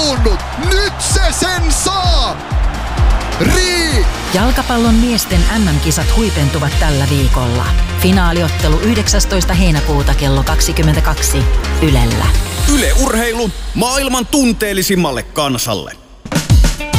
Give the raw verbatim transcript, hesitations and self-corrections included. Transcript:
halunnut. Nyt se sen saa! Rii! Jalkapallon miesten äm äm-kisat huipentuvat tällä viikolla. Finaaliottelu yhdeksästoista heinäkuuta kello kaksikymmentäkaksi Ylellä. Yle Urheilu maailman tunteellisimmalle kansalle.